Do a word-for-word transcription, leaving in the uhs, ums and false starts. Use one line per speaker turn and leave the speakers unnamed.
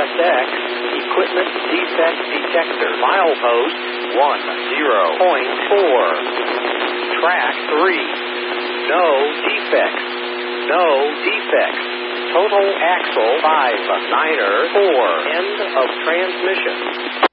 S X, equipment defect detector. Milepost one zero point four. Track three. No defects. No defects. Total axle five niner four. End of transmission.